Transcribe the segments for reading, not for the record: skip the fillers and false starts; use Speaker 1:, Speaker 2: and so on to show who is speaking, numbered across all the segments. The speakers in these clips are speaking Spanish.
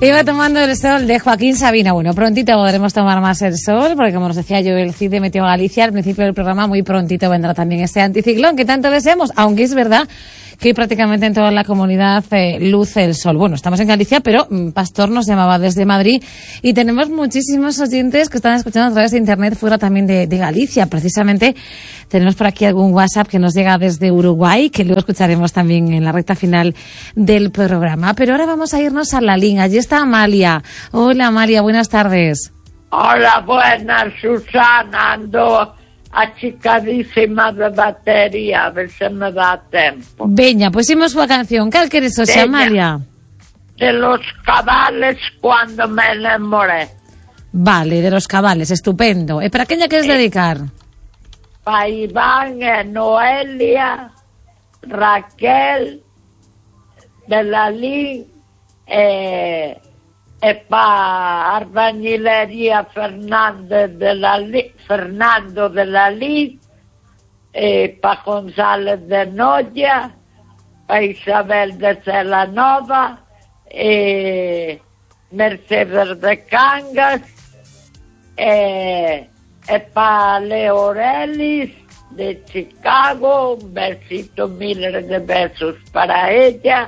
Speaker 1: Iba tomando el sol de Joaquín Sabina. Bueno, prontito podremos tomar más el sol, porque como nos decía yo, el CID metió a Galicia al principio del programa, muy prontito vendrá también este anticiclón que tanto deseamos, aunque es verdad que hoy prácticamente en toda la comunidad luce el sol. Bueno, estamos en Galicia, pero Pastor nos llamaba desde Madrid y tenemos muchísimos oyentes que están escuchando a través de internet fuera también de Galicia. Precisamente tenemos por aquí algún WhatsApp que nos llega desde Uruguay, que luego escucharemos también en la recta final del programa. Pero ahora vamos a irnos a la línea. Allí está Amalia. Hola Amalia, buenas tardes.
Speaker 2: Hola, buenas, Susana. Ando achicadísima de batería, a ver si me da tiempo.
Speaker 1: Veña, pues imos coa canción. Cal queres hoxe, Amalia?
Speaker 2: De los cabales cuando me enamoré.
Speaker 1: Vale, de los cabales, estupendo. E para quen lla queres dedicar?
Speaker 2: Pa Iván, Noelia, Raquel, de la Lí, pa Arbañilería Fernando de la Lí, pa González de Noya, pa Isabel de Celanova, Mercedes de Cangas, pa Leorelis de Chicago, un besito, miles de besos para ella,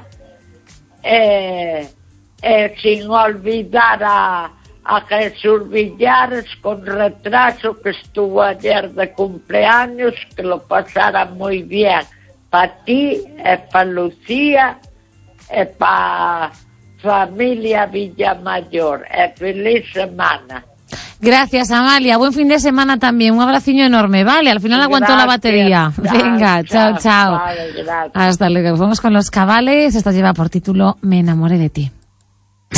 Speaker 2: sin olvidar a Jesús Villares con retraso, que estuvo ayer de cumpleaños, que lo pasara muy bien. Para ti, para Lucía, para familia Villamayor. Feliz semana.
Speaker 1: Gracias, Amalia. Buen fin de semana también. Un abraciño enorme, ¿vale? Al final aguantó la batería. Venga, chao.
Speaker 2: Vale,
Speaker 1: hasta luego. Vamos con los cabales. Esto lleva por título Me enamoré de ti.